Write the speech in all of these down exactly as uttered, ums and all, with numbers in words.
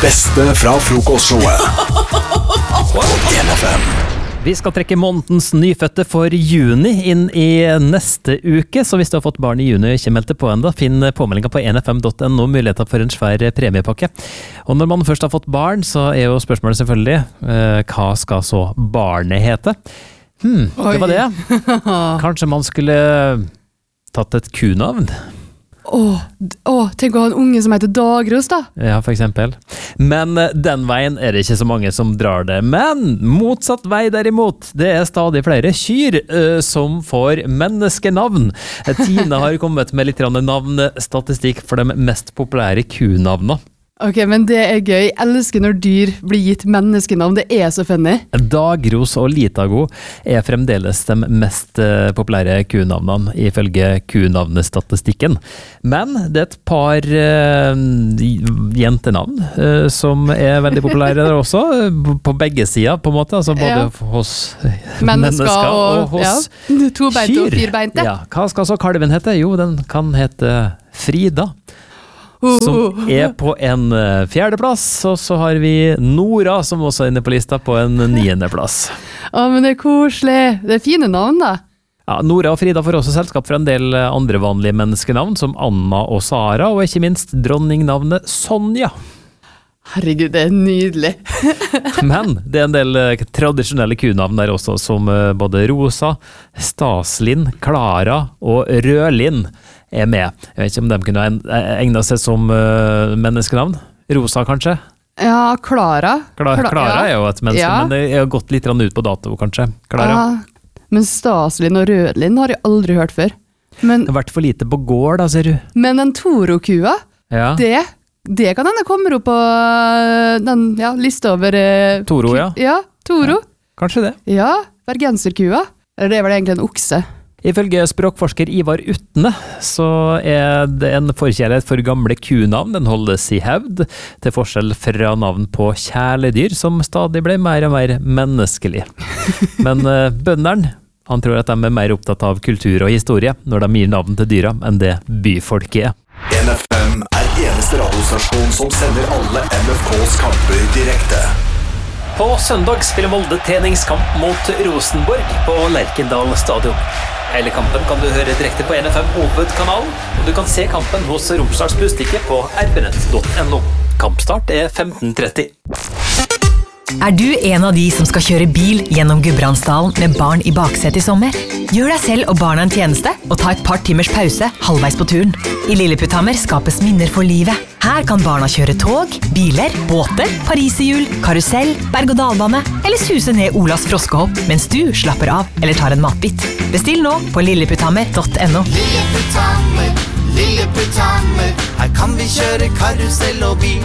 beste fra frokostshowet på N F M. Vi skal trekke månedens nyfødte for juni inn i neste uke, så hvis du har fått barn i juni og ikke meldt det på enda, finn påmeldinga på n f m punktum n o muligheter for en svær premiepakke. Og når man først har fått barn, så er jo spørsmålet selvfølgelig, eh, hva skal så barnet hete? Hmm, det var det. Kanskje man skulle tatt et kunavn? Åh, åh, tenk å ha en unge som heter Dagros da. Ja, for eksempel. Men den veien er det ikke så mange som drar det. Men motsatt vei derimot, det er stadig flere kyr uh, som får menneskenavn. Tina har kommet med litt navnestatistikk for de mest populære kunavnene. Ok, men det er gøy. Jeg elsker når dyr blir gitt menneskenavn. Det er så funny. Dagros og Litago er fremdeles de mest uh, populære kunavnene ifølge kunavnestatistikken. Men det er et par uh, jentenavn uh, som er veldig populære der også, på begge sider på en måte, altså både ja. hos mennesker, mennesker og, og hos ja. tobeinte og firbeinte. Ja, hva skal så kalven hete? Jo, den kan hete Frida. Som er på en fjerdeplass, og så har vi Nora som også er inne på lista på en niendeplass. Å, men det er koselig. Det er fine navn da. Ja, Nora og Frida får også selskap fra en del andre vanlige menneskenavn, som Anna og Sara, og ikke minst dronningnavnet Sonja. Herregud, det er nydelig. Men det er en del tradisjonelle kunavn der også, som både Rosa, Staslin, Klara og Rødlin er med. Jeg vet ikke om de kunne egnet seg som uh, menneskenavn. Rosa, kanskje? Ja, Klara. Klara, Klara er jo et menneske, ja. Men det er gått litt ut på dato, kanskje. Klara. Ja, men Staslin og Rødlin har jeg aldri hørt før. Men, det har vært for lite på gård, da, ser du. Men en Toro-kua, ja. det, det kan hende kommer opp på den ja, lista over... Uh, Toro, ja. Ja, Toro. Ja, kanskje det. Ja, bergenserkua. Eller det er vel egentlig en okse. Ifølge språkforsker Ivar Utne så er det en forkjærlighet for gamle kunavn. Den holdes i hevd, til forskjell fra navn på kjæledyr, som stadig ble mer og mer menneskelig. Men uh, bønderen, han tror at de er mer opptatt av kultur og historie når de gir navn til dyra enn det byfolket er. N F M er eneste radiostasjon som sender alle N F K's kamper direkte. På søndag spiller Molde treningskamp mot Rosenborg på Lerkendal stadion. Hele kampen kan du høre direkte på N F M hovedkanalen, og du kan se kampen hos Romsdals Budstikke på r b nett punktum n o. Kampstart er femten tretti. Er du en av de som skal kjøre bil gjennom Gudbrandsdalen med barn i baksetet i sommer? Gjør deg selv og barna en tjeneste og ta et par timers pause halvveis på turen. I Lilleputthammer skapes minner for livet. Her kan barna kjøre tog, biler, båter, pariserhjul, karusell, berg-og-dalbane eller suse ned Olas froskehopp mens du slapper av eller tar en matbit. Bestill nå på lilleputthammer punktum n o. Lilleputthammer, Lilleputthammer, her kan vi kjøre karusell og bil.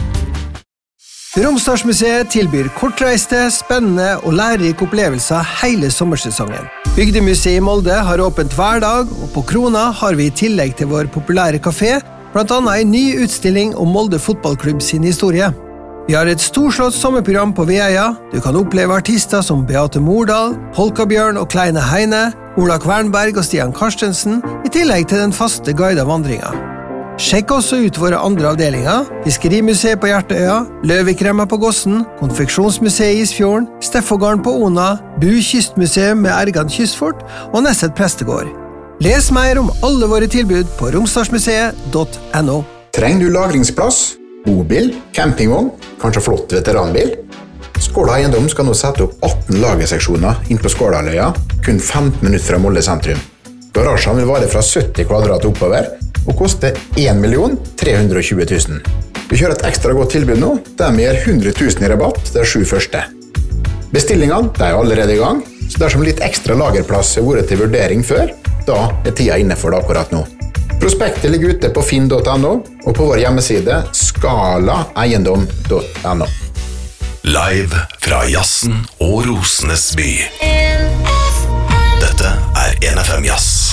Romsdalsmuseet tilbyr kortreiste, spennende og lærerike opplevelser hele sommersesongen. Bygdemuseet i Molde har åpent hver dag, og på Krona har vi i tillegg til vår populære kafé, blant annet en ny utstilling om Molde fotballklubb sin historie. Vi har et storslått sommerprogram på Veia. Du kan oppleve artister som Beate Mordal, Polkabjørn og Kleine Heine, Ola Kvernberg og Stian Karstensen, i tillegg til den faste guidede vandringen. Sjekk også ut våre andre avdelinger, Fiskerimuseet på Hjerteøya, Løvikremma på Gossen, Konfeksjonsmuseet i Isfjorden, Steffogården på Ona, Bu Kystmuseum med Ergan Kystfort og Nesset Prestegård. Les mer om alle våre tilbud på romsdalsmuseet punktum n o. Trenger du lagringsplass, bobil, campingvogn, kanskje flott veteranbil? Skåla Eiendom skal nå sette opp atten lagerseksjoner inn på Skålaløya, kun femten minutter fra Molde sentrum. Garasjen vil vare fra sytti kvadrat oppover, og koster en million tre hundre og tjue tusen. Vi kjører et ekstra godt tilbud nå, der vi gir hundre tusen i rabatt de sju første. Bestillingene er allerede i gang, så dersom litt ekstra lagerplass har vært til vurdering før, da er tida inne for det akkurat nå. Prospektet ligger ute på finn punktum n o og på vår hjemmeside skala eiendom punktum n o. Live fra Jazzen og Rosenes by. Dette er N F M Jazz.